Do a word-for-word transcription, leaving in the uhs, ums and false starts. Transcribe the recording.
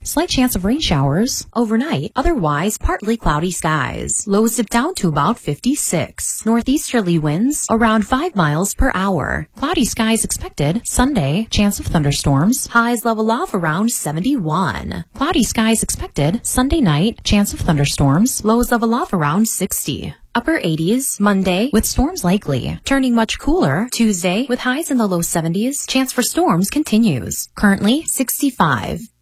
Slight chance of rain showers overnight. Otherwise, partly cloudy skies. Lows dip down to about fifty-six. Northeasterly winds around five miles per hour. Cloudy skies expected Sunday. Chance of thunderstorms. Highs level off around seventy-one. Cloudy skies expected Sunday night. Chance of thunderstorms. Lows level off around sixty. Upper eighties Monday with storms likely. Turning much cooler Tuesday with highs in the low seventies. Chance for storms continues. Currently sixty-five.